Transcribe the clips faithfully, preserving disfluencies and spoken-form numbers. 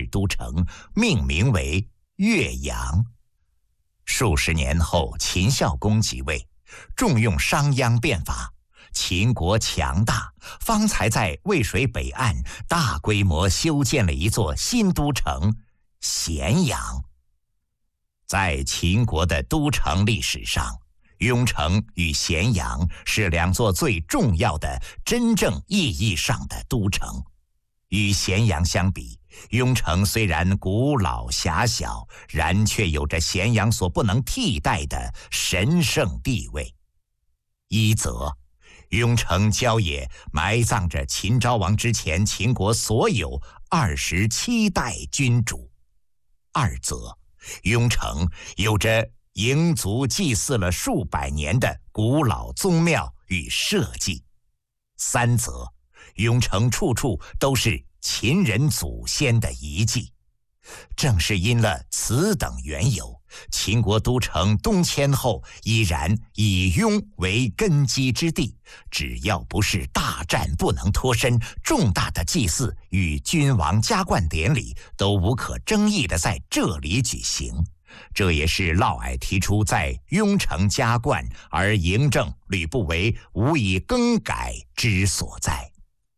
都城，命名为岳阳。数十年后，秦孝公即位，重用商鞅变法，秦国强大，方才在渭水北岸大规模修建了一座新都城咸阳。在秦国的都城历史上，雍城与咸阳是两座最重要的真正意义上的都城。与咸阳相比，雍城虽然古老狭小，然却有着咸阳所不能替代的神圣地位。一则，雍城郊野埋葬着秦昭王之前秦国所有二十七代君主；二则，雍城有着营族祭祀了数百年的古老宗庙与社稷；三则，雍城处处都是秦人祖先的遗迹。正是因了此等缘由，秦国都城东迁后依然以雍为根基之地，只要不是大战不能脱身，重大的祭祀与君王加冠典礼都无可争议地在这里举行。这也是嫪毐提出在雍城加冠，而嬴政、吕不韦无以更改之所在。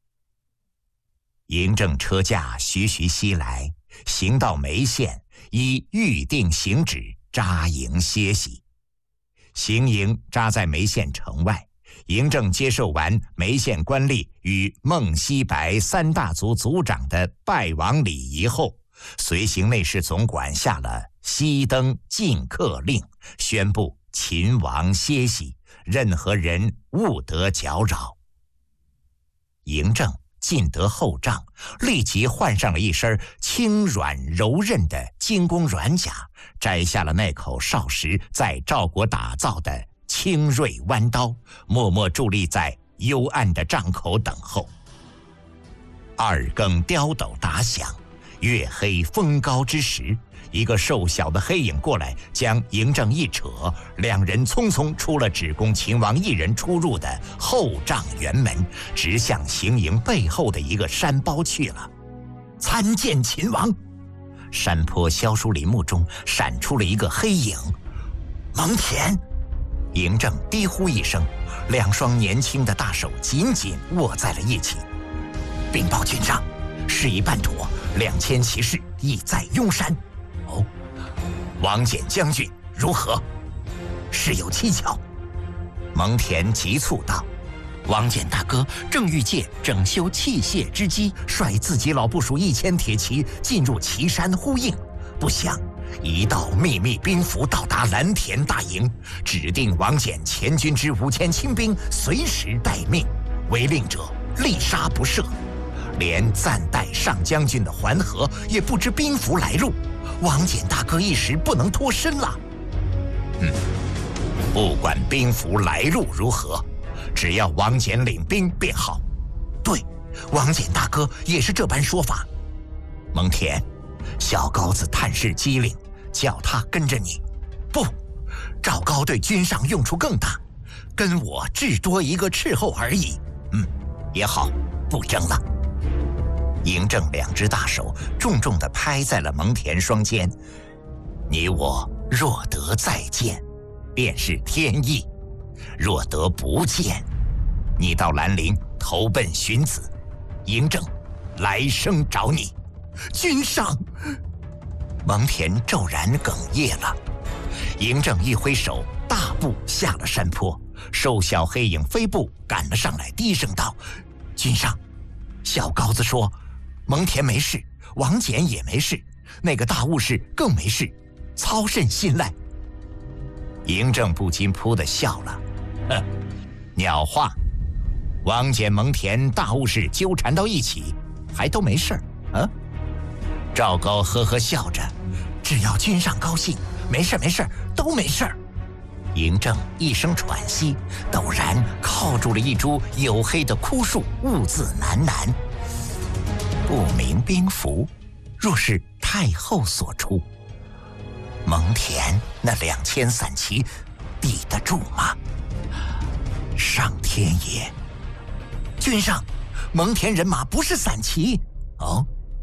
嬴政车驾徐徐西来，行到眉县，依预定行止扎营歇息。行营扎在眉县城外，嬴政接受完眉县官吏与孟西白三大族族长的拜王礼仪后，随行内侍总管下了熄灯禁客令，宣布秦王歇息，任何人勿得搅扰。嬴政进得后帐，立即换上了一身轻软柔韧的精工软甲，摘下了那口少时在赵国打造的轻锐弯刀，默默伫立在幽暗的帐口等候。二更刁斗打响，月黑风高之时，一个瘦小的黑影过来，将嬴政一扯，两人匆匆出了只供秦王一人出入的后帐辕门，直向行营背后的一个山包去了。参见秦王！山坡萧疏林木中闪出了一个黑影，蒙恬！嬴政低呼一声，两双年轻的大手紧紧握在了一起。禀报君上，事已办妥，两千骑士已在雍山。哦，王翦将军如何？事有蹊跷。蒙恬急促道：“王翦大哥正欲借整修器械之机，率自己老部属一千铁骑进入岐山呼应，不想一道秘密兵符到达蓝田大营，指定王翦前军之五千亲兵随时待命，违令者立杀不赦。连暂代上将军的桓河也不知兵符来路，王翦大哥一时不能脱身了。嗯，不管兵符来路如何，只要王翦领兵便好。对，王翦大哥也是这般说法。蒙恬，小高子探视机灵，叫他跟着你。不，赵高对君上用处更大，跟我至多一个斥候而已。嗯，也好，不争了。嬴政两只大手重重地拍在了蒙恬双肩。你我若得再见，便是天意；若得不见，你到兰陵投奔荀子，嬴政来生找你。君上！蒙恬骤然哽咽了。嬴政一挥手，大步下了山坡，瘦小黑影飞步赶了上来，低声道：“君上，小高子说蒙恬没事，王翦也没事，那个大巫师更没事，操甚信赖。”嬴政不禁扑地笑了，哼，鸟话！王翦、蒙恬、大巫师纠缠到一起，还都没事儿啊？赵高呵呵笑着，只要君上高兴，没事没事都没事儿。嬴政一声喘息，陡然靠住了一株黝黑的枯树，兀自喃喃：“不明兵符，若是太后所出，蒙恬那两千散骑抵得住吗？上天爷！君上，蒙恬人马不是散骑哦，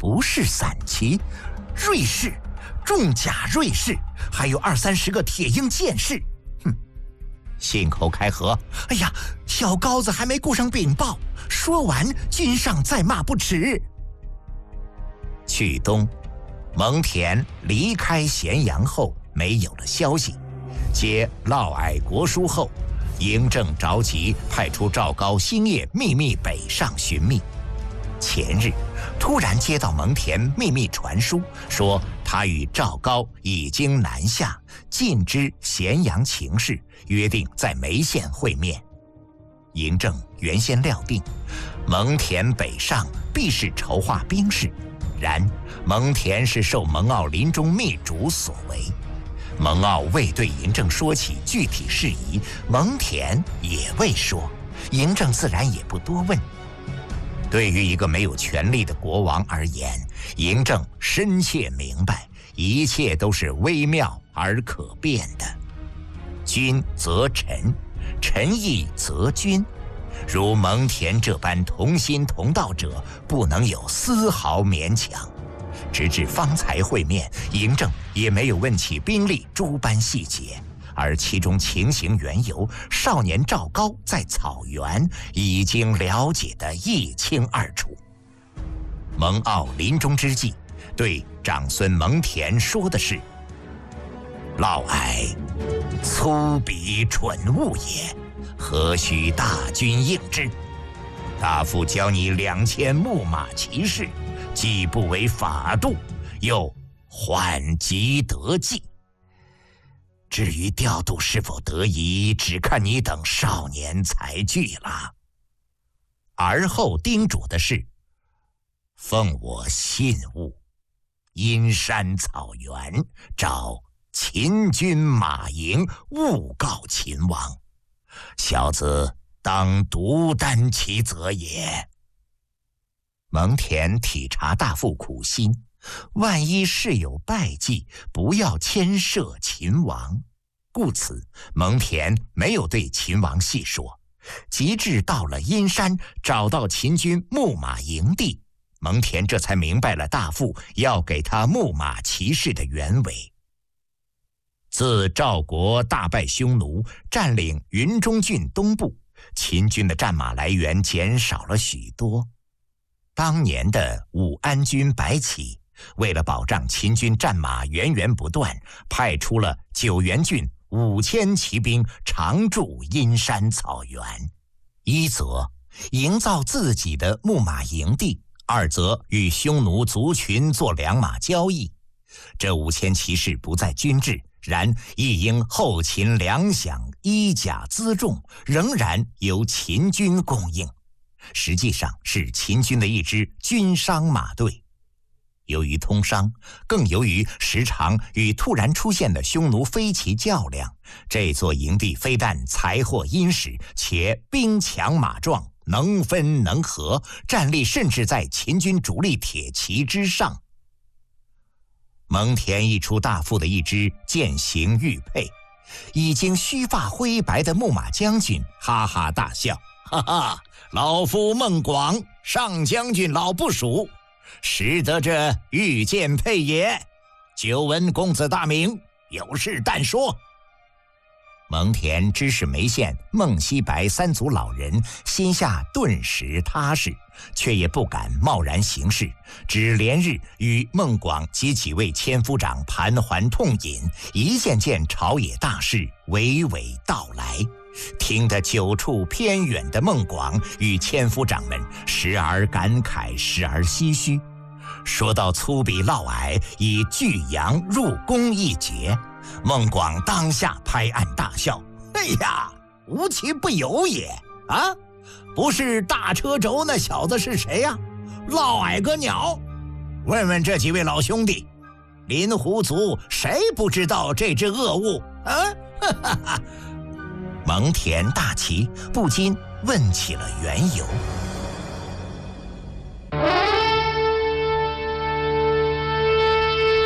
不是散骑，锐士，重甲锐士，还有二三十个铁鹰剑士。哼，信口开河！哎呀，小高子还没顾上禀报，说完，君上再骂不迟。去冬，蒙恬离开咸阳后没有了消息，接嫪毐国书后，嬴政着急派出赵高星夜秘密北上寻觅。前日突然接到蒙恬秘密传书，说他与赵高已经南下，尽知咸阳情势，约定在眉县会面。嬴政原先料定蒙恬北上必是筹划兵事，然蒙恬是受蒙骜临终密嘱所为，蒙骜未对嬴政说起具体事宜，蒙恬也未说，嬴政自然也不多问。对于一个没有权力的国王而言，嬴政深切明白，一切都是微妙而可变的。君则臣，臣亦则君。如蒙恬这般同心同道者，不能有丝毫勉强。直至方才会面，嬴政也没有问起兵力诸般细节，而其中情形缘由，少年赵高在草原已经了解得一清二楚。蒙骜临终之际，对长孙蒙恬说的是：“嫪毐，粗鄙蠢物也，何须大军应之？大夫教你两千木马骑士，既不为法度，又缓急得计。至于调度是否得宜，只看你等少年才具了。”而后叮嘱的是：“奉我信物，阴山草原找秦军马营，勿告秦王。小子当独担其责也。”蒙恬体察大父苦心，万一事有败绩，不要牵涉秦王，故此蒙恬没有对秦王细说。及至到了阴山，找到秦军牧马营地，蒙恬这才明白了大父要给他牧马骑士的原委。自赵国大败匈奴，占领云中郡东部，秦军的战马来源减少了许多。当年的武安军白起，为了保障秦军战马源源不断，派出了九原郡五千骑兵常驻阴山草原。一则营造自己的牧马营地，二则与匈奴族群做两马交易。这五千骑士不在军制，然亦应后勤粮饷、衣甲辎重，仍然由秦军供应，实际上是秦军的一支军商马队。由于通商，更由于时常与突然出现的匈奴飞骑较量，这座营地非但财货殷实，且兵强马壮，能分能合，战力甚至在秦军主力铁骑之上。蒙恬一出大父的一支践行玉佩，已经须发灰白的牧马将军哈哈大笑：“哈哈，老夫孟广，上将军老部属，识得这玉剑佩也。久闻公子大名，有事但说。”蒙恬知是眉县孟西白三族老人，心下顿时踏实，却也不敢贸然行事，只连日与孟广及几位千夫长盘桓痛饮，一件件朝野大事娓娓道来，听得久处偏远的孟广与千夫长们时而感慨，时而唏嘘。说到粗鄙嫪毐以巨羊入宫一节，孟广当下拍案大笑：“哎呀，无其不有也啊！不是大车轴那小子是谁呀、啊？嫪毐个鸟！问问这几位老兄弟，临湖族谁不知道这只恶物啊？”哈哈哈！蒙恬大奇，不禁问起了缘由。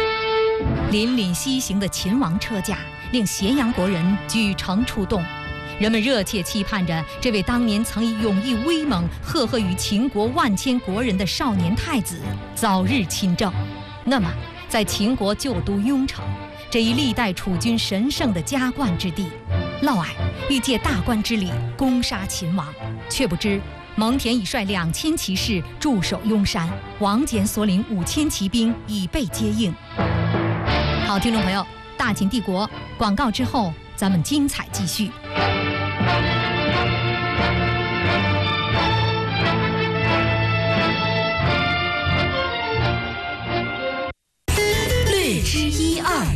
凛凛西行的秦王车驾令咸阳国人举城出动， 人们热切期盼着这位当年曾以勇毅威猛赫赫于秦国万千国人的少年太子早日亲政。那么，在秦国旧都雍城这一历代楚军神圣的加冠之地，嫪毐欲借大冠之礼攻杀秦王，却不知蒙恬已率两千骑士驻守雍山，王翦所领五千骑兵已被接应。好，听众朋友，大秦帝国广告之后，咱们精彩继续。 略知一二。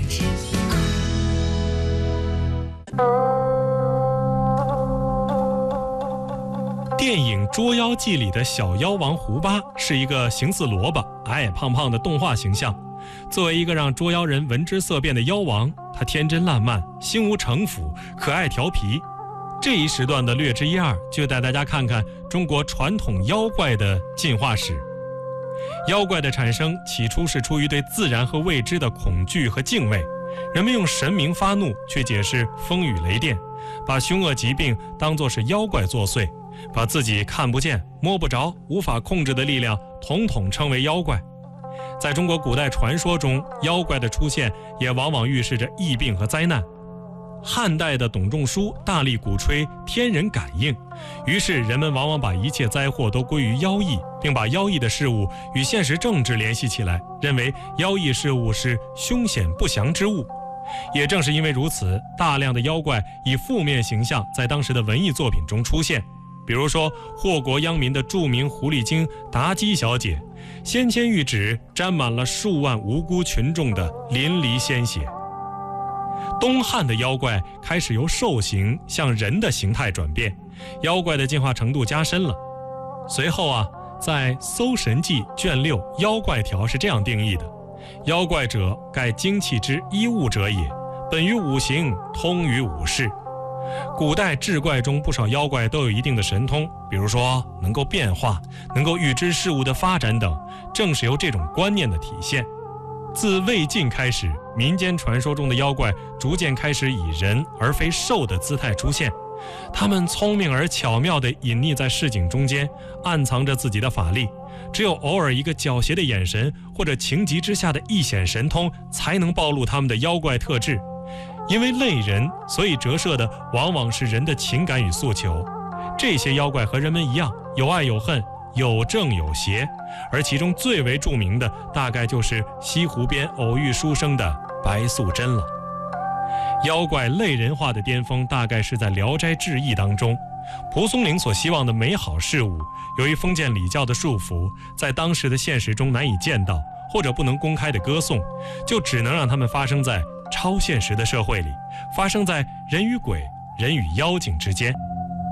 电影《捉妖记》里的小妖王胡巴是一个形似萝卜、矮矮胖胖的动画形象。作为一个让捉妖人闻之色变的妖王，他天真烂漫、心无城府、可爱调皮。这一时段的略知一二，就带大家看看中国传统妖怪的进化史。妖怪的产生起初是出于对自然和未知的恐惧和敬畏，人们用神明发怒去解释风雨雷电，把凶恶疾病当作是妖怪作祟，把自己看不见、摸不着、无法控制的力量统统称为妖怪。在中国古代传说中，妖怪的出现也往往预示着疫病和灾难。汉代的董仲舒大力鼓吹天人感应，于是人们往往把一切灾祸都归于妖异，并把妖异的事物与现实政治联系起来，认为妖异事物是凶险不祥之物。也正是因为如此，大量的妖怪以负面形象在当时的文艺作品中出现。比如说祸国殃民的著名狐狸精妲己小姐，先签玉指沾满了数万无辜群众的淋漓鲜血。东汉的妖怪开始由兽形向人的形态转变，妖怪的进化程度加深了。随后啊，在《搜神记》卷六《妖怪条》是这样定义的：妖怪者，盖精气之一物者也，本于五行，通于五事。古代志怪中不少妖怪都有一定的神通，比如说能够变化，能够预知事物的发展等，正是由这种观念的体现。自魏晋开始，民间传说中的妖怪逐渐开始以人而非兽的姿态出现，他们聪明而巧妙地隐匿在市井中间，暗藏着自己的法力，只有偶尔一个狡黠的眼神或者情急之下的一显神通，才能暴露他们的妖怪特质。因为类人，所以折射的往往是人的情感与诉求。这些妖怪和人们一样，有爱有恨，有正有邪，而其中最为著名的大概就是西湖边偶遇书生的白素贞了。妖怪类人化的巅峰大概是在《聊斋志异》当中，蒲松龄所希望的美好事物，由于封建礼教的束缚，在当时的现实中难以见到，或者不能公开的歌颂，就只能让它们发生在超现实的社会里，发生在人与鬼、人与妖精之间。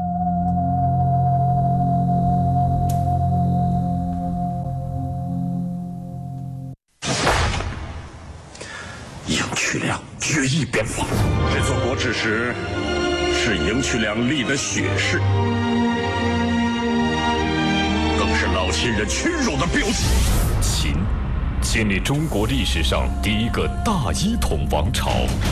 赢渠梁决意变法， 这座国耻石是赢渠梁立的血誓，更是老秦人屈辱的标记。 秦建立中国历史上第一个大一统王朝，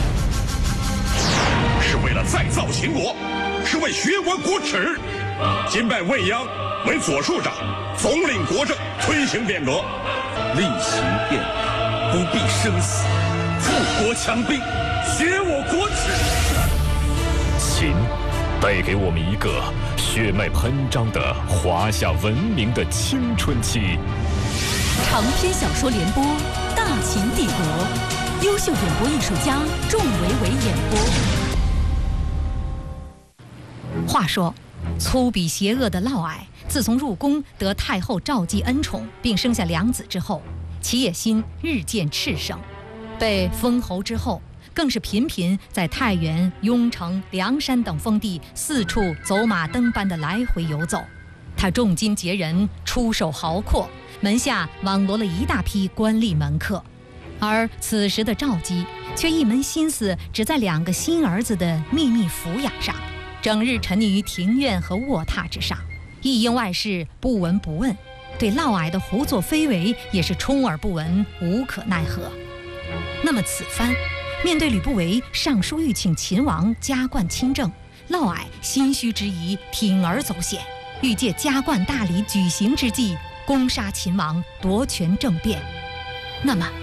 是为了再造秦国，是为学国国耻。今拜未央为左庶长，总领国政，推行变革。 厉行变革，不必生死，富国强兵，学我国耻。 秦带给我们一个血脉喷张的华夏文明的青春期。 长篇小说联播《大秦帝国》，优秀演播艺术家仲维维演播。 话说，粗鄙邪恶的嫪毐，自从入宫得太后赵姬恩宠，并生下两子之后，其野心日渐炽盛。被封侯之后，更是频频在太原、雍城、梁山等封地四处走马灯般的来回游走。他重金劫人，出手豪阔，门下网罗了一大批官吏门客。而此时的赵姬却一门心思只在两个新儿子的秘密抚养上，整日沉溺于庭院和卧榻之上，一应外事不闻不问，对嫪毐的胡作非为也是充耳不闻，无可奈何。那么此番面对吕不韦上书欲请秦王加冠亲政， 嫪毐心虚之疑，铤而走险，欲借加冠大礼举行之际，攻杀秦王，夺权政变。那么